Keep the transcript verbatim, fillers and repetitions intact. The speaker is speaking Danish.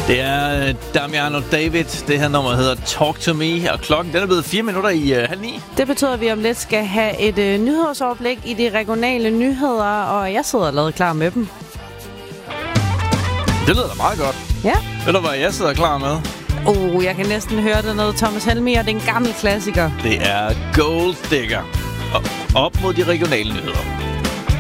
Det er Damian og David. Det her nummer hedder Talk to Me, og klokken den er blevet fire minutter i uh, halv ni. Det betyder, at vi om lidt skal have et uh, nyhedsoverblik i de regionale nyheder, og jeg sidder lavet klar med dem. Det lyder da meget godt. Ja. Ved du, hvad jeg sidder klar med? Oh, jeg kan næsten høre det noget. Thomas Helmiger, det er en gammel klassiker. Det er Gold Digger. Og op mod de regionale nyheder.